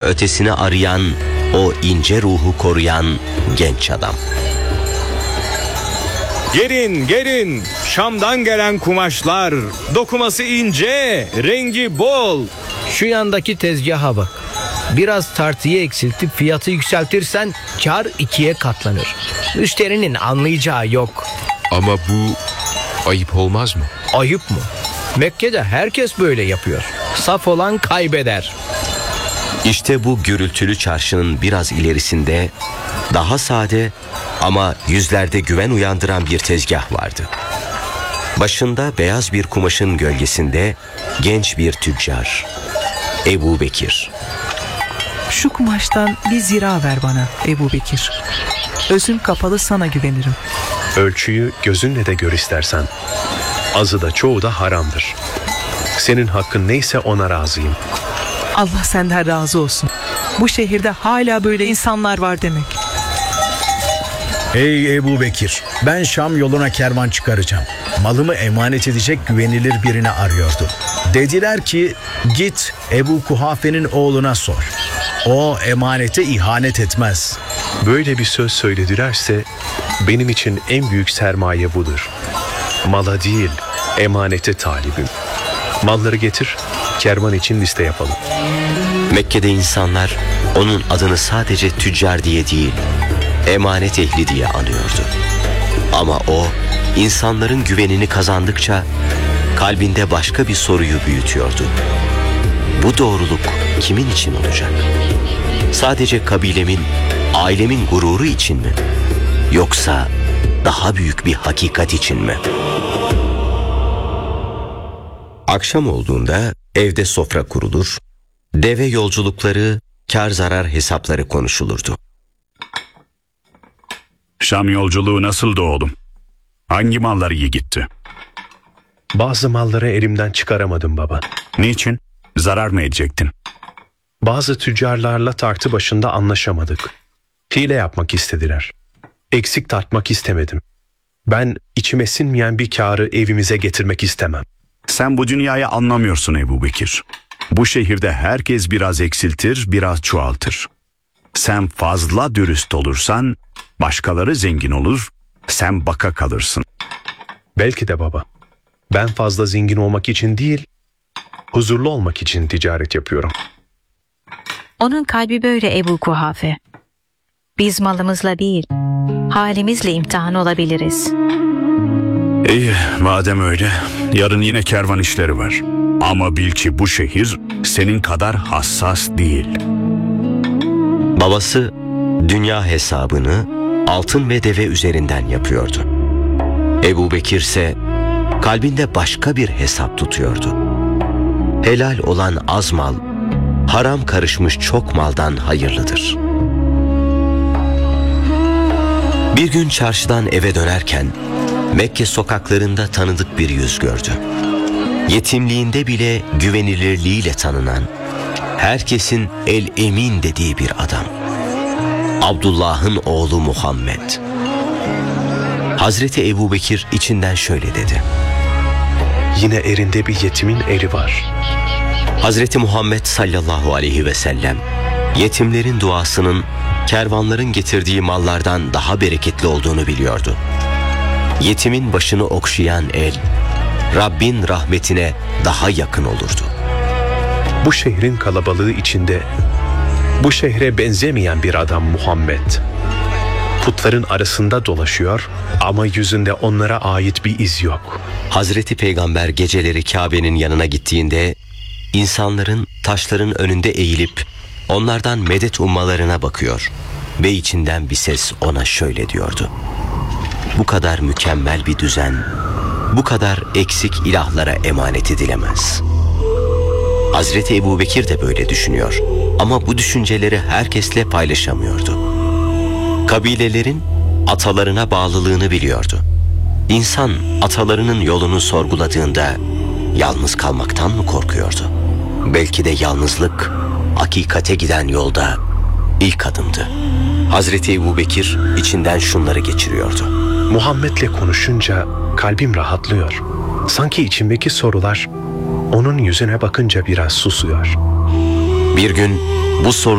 ötesini arayan, o ince ruhu koruyan genç adam. Gelin gelin, Şam'dan gelen kumaşlar, dokuması ince, rengi bol. Şu yandaki tezgaha bak. Biraz tartıyı eksiltip fiyatı yükseltirsen kar 2'ye katlanır. Müşterinin anlayacağı yok. Ama bu ayıp olmaz mı? Ayıp mı? Mekke'de herkes böyle yapıyor. Saf olan kaybeder. İşte bu gürültülü çarşının biraz ilerisinde daha sade ama yüzlerde güven uyandıran bir tezgah vardı. Başında beyaz bir kumaşın gölgesinde genç bir tüccar, Ebu Bekir. Şu kumaştan bir zira ver bana Ebu Bekir. Özüm kapalı sana güvenirim. Ölçüyü gözünle de gör istersen. Azı da çoğu da haramdır. Senin hakkın neyse ona razıyım. Allah senden razı olsun. Bu şehirde hala böyle insanlar var demek. Ey Ebu Bekir, ben Şam yoluna kervan çıkaracağım. Malımı emanet edecek güvenilir birini arıyordu. Dediler ki git Ebu Kuhafe'nin oğluna sor. O emanete ihanet etmez. Böyle bir söz söyledilerse benim için en büyük sermaye budur. Mala değil, emanete talibim. Malları getir, kervan için liste yapalım. Mekke'de insanlar onun adını sadece tüccar diye değil, emanet ehli diye anıyordu. Ama o, insanların güvenini kazandıkça kalbinde başka bir soruyu büyütüyordu. Bu doğruluk kimin için olacak? Sadece kabilemin, ailemin gururu için mi? Yoksa daha büyük bir hakikat için mi? Akşam olduğunda evde sofra kurulur, deve yolculukları, kar zarar hesapları konuşulurdu. Şam yolculuğu nasıldı oğlum? Hangi mallar iyi gitti? Bazı malları elimden çıkaramadım baba. Niçin? Zarar mı edecektin? Bazı tüccarlarla tartı başında anlaşamadık. Hile yapmak istediler. Eksik tartmak istemedim. Ben içime sinmeyen bir kârı evimize getirmek istemem. Sen bu dünyayı anlamıyorsun Ebu Bekir. Bu şehirde herkes biraz eksiltir, biraz çoğaltır. Sen fazla dürüst olursan, başkaları zengin olur, sen baka kalırsın. Belki de baba. Ben fazla zengin olmak için değil, huzurlu olmak için ticaret yapıyorum. Onun kalbi böyle Ebu Kuhafe. Biz malımızla değil, halimizle imtihan olabiliriz. İyi, madem öyle, yarın yine kervan işleri var. Ama bil ki bu şehir senin kadar hassas değil. Babası dünya hesabını altın ve deve üzerinden yapıyordu. Ebu Bekir ise kalbinde başka bir hesap tutuyordu. Helal olan az mal, haram karışmış çok maldan hayırlıdır. Bir gün çarşıdan eve dönerken Mekke sokaklarında tanıdık bir yüz gördü. Yetimliğinde bile güvenilirliğiyle tanınan, herkesin el emin dediği bir adam. Abdullah'ın oğlu Muhammed. Hazreti Ebu Bekir içinden şöyle dedi: Yine erinde bir yetimin eri var. Hazreti Muhammed sallallahu aleyhi ve sellem, yetimlerin duasının kervanların getirdiği mallardan daha bereketli olduğunu biliyordu. Yetimin başını okşayan el, Rabbin rahmetine daha yakın olurdu. Bu şehrin kalabalığı içinde, bu şehre benzemeyen bir adam Muhammed. Putların arasında dolaşıyor ama yüzünde onlara ait bir iz yok. Hazreti Peygamber geceleri Kabe'nin yanına gittiğinde, insanların taşların önünde eğilip onlardan medet ummalarına bakıyor ve içinden bir ses ona şöyle diyordu: bu kadar mükemmel bir düzen, bu kadar eksik ilahlara emanet edilemez. Hazreti Ebu Bekir de böyle düşünüyor ama bu düşünceleri herkesle paylaşamıyordu. Kabilelerin atalarına bağlılığını biliyordu. İnsan atalarının yolunu sorguladığında yalnız kalmaktan mı korkuyordu? Belki de yalnızlık hakikate giden yolda ilk adımdı. Hazreti Ebu Bekir içinden şunları geçiriyordu: Muhammed'le konuşunca kalbim rahatlıyor. Sanki içimdeki sorular onun yüzüne bakınca biraz susuyor. Bir gün bu sorular